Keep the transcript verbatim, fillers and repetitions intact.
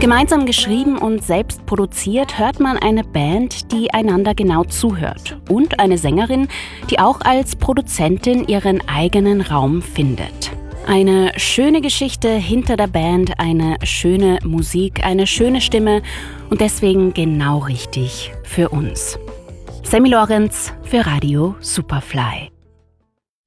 Gemeinsam geschrieben und selbst produziert hört man eine Band, die einander genau zuhört. Und eine Sängerin, die auch als Produzentin ihren eigenen Raum findet. Eine schöne Geschichte hinter der Band, eine schöne Musik, eine schöne Stimme und deswegen genau richtig für uns. Sammy Lorenz für Radio Superfly.